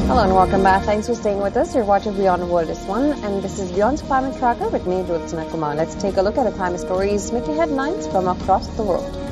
Hello and welcome back. Thanks for staying with us. You're watching Beyond World is One, and this is Beyond's Climate Tracker with me, Jyotsna Kumar. Let's take a look at the climate stories making headlines from across the world.